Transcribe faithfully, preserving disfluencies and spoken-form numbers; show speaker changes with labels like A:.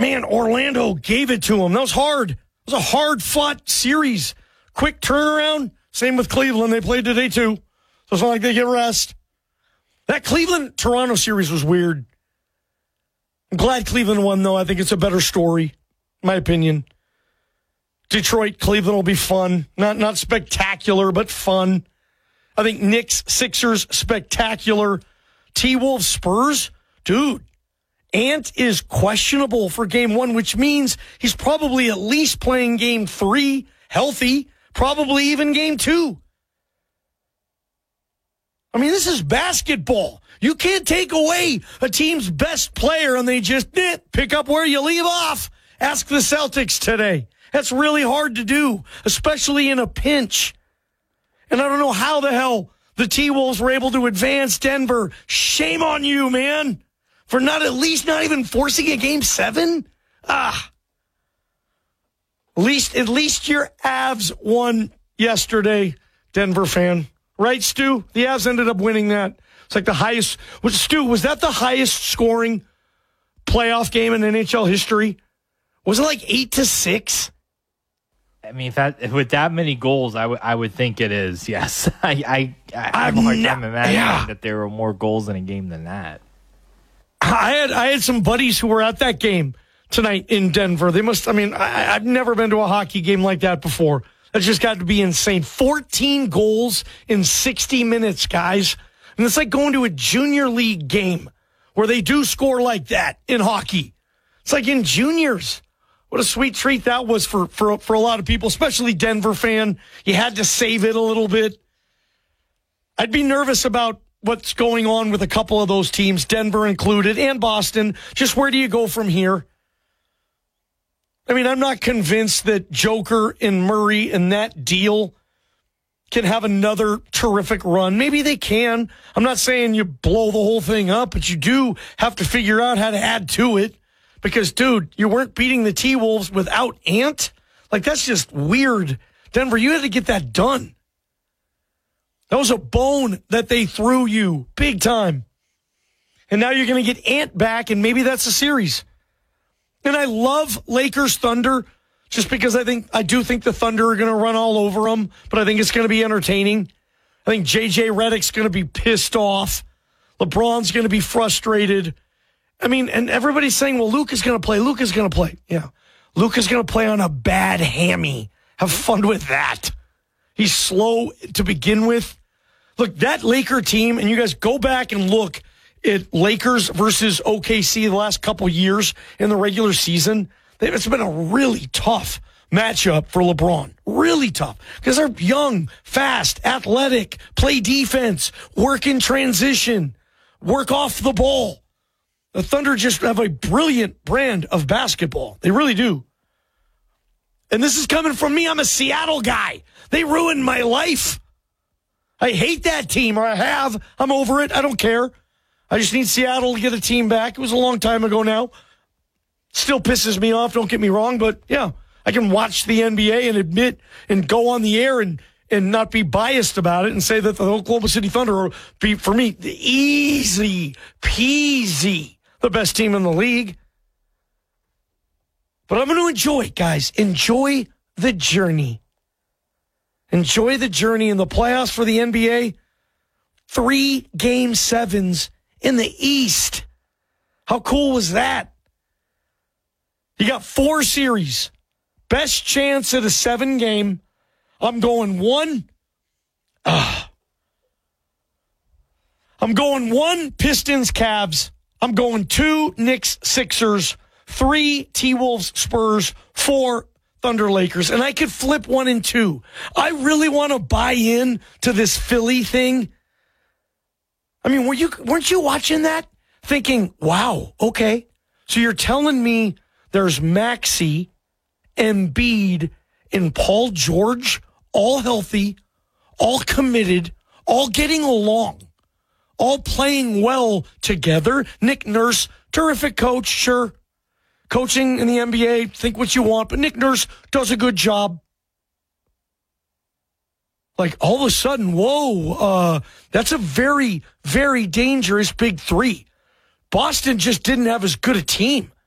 A: man, Orlando gave it to them. That was hard. It was a hard-fought series. Quick turnaround. Same with Cleveland. They played today, too. So it's not like they get rest. That Cleveland-Toronto series was weird. I'm glad Cleveland won, though. I think it's a better story, in my opinion. Detroit, Cleveland will be fun. Not not spectacular, but fun. I think Knicks, Sixers, spectacular. T-Wolves, Spurs, dude. Ant is questionable for game one, which means he's probably at least playing game three, healthy, probably even game two. I mean, this is basketball. You can't take away a team's best player and they just eh, pick up where you leave off. Ask the Celtics today. That's really hard to do, especially in a pinch. And I don't know how the hell the T-Wolves were able to advance Denver. Shame on you, man, for not at least not even forcing a game seven. Ah. At least, at least your Avs won yesterday, Denver fan. Right, Stu? The Avs ended up winning that. It's like the highest. Was, Stu, was that the highest scoring playoff game in N H L history? Was it like eight to six?
B: I mean, if that, with that many goals, I would I would think it is. Yes, I I, I have a hard time imagining yeah. that there were more goals in a game than that.
A: I had I had some buddies who were at that game tonight in Denver. They must. I mean, I, I've never been to a hockey game like that before. That's just got to be insane. fourteen goals in sixty minutes, guys. And it's like going to a junior league game where they do score like that in hockey. It's like in juniors. What a sweet treat that was for, for, for a lot of people, especially Denver fan. You had to save it a little bit. I'd be nervous about what's going on with a couple of those teams, Denver included, and Boston. Just where do you go from here? I mean, I'm not convinced that Joker and Murray and that deal can have another terrific run. Maybe they can. I'm not saying you blow the whole thing up, but you do have to figure out how to add to it. Because, dude, you weren't beating the T-Wolves without Ant. Like, that's just weird. Denver, you had to get that done. That was a bone that they threw you big time. And now you're going to get Ant back, and maybe that's a series. And I love Lakers Thunder just because I think I do think the Thunder are going to run all over them, but I think it's going to be entertaining. I think J J Redick's going to be pissed off. LeBron's going to be frustrated. I mean, and everybody's saying, well, Luka's going to play. Luka's going to play. Yeah. Luka's going to play on a bad hammy. Have fun with that. He's slow to begin with. Look, that Laker team, and you guys go back and look at Lakers versus O K C the last couple years in the regular season. It's been a really tough matchup for LeBron. Really tough. Because they're young, fast, athletic, play defense, work in transition, work off the ball. The Thunder just have a brilliant brand of basketball. They really do. And this is coming from me. I'm a Seattle guy. They ruined my life. I hate that team, or I have. I'm over it. I don't care. I just need Seattle to get a team back. It was a long time ago now. Still pisses me off, don't get me wrong, but yeah, I can watch the N B A and admit and go on the air and, and not be biased about it and say that the Oklahoma City Thunder are, be, for me, the easy peasy, the best team in the league. But I'm going to enjoy it, guys. Enjoy the journey. Enjoy the journey in the playoffs for the N B A. Three game sevens in the East. How cool was that? You got four series. Best chance at a seven game. I'm going one. Uh, I'm going one Pistons Cavs. I'm going two Knicks Sixers. Three T-Wolves Spurs. Four Thunder Lakers. And I could flip one and two. I really want to buy in to this Philly thing. I mean, were you, weren't you watching that? Thinking, wow, okay. So you're telling me there's Maxey, Embiid, and Paul George, all healthy, all committed, all getting along, all playing well together. Nick Nurse, terrific coach, sure. Coaching in the N B A, think what you want, but Nick Nurse does a good job. Like, all of a sudden, whoa, uh, that's a very, very dangerous big three. Boston just didn't have as good a team.